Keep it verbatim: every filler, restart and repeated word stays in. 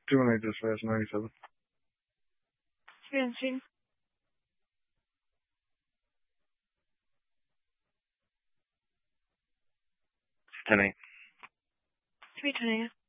two one eight dispatch, ninety-seven. Experiencing. ten eight. three ten eight.